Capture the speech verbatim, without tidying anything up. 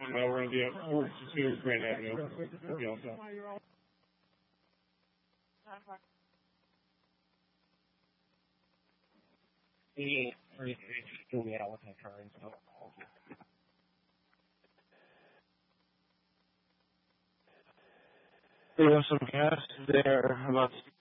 No, we're going to be at we're here at Grand Avenue. Be all set. Yeah, fill me out with that car and stuff. We have some gas there about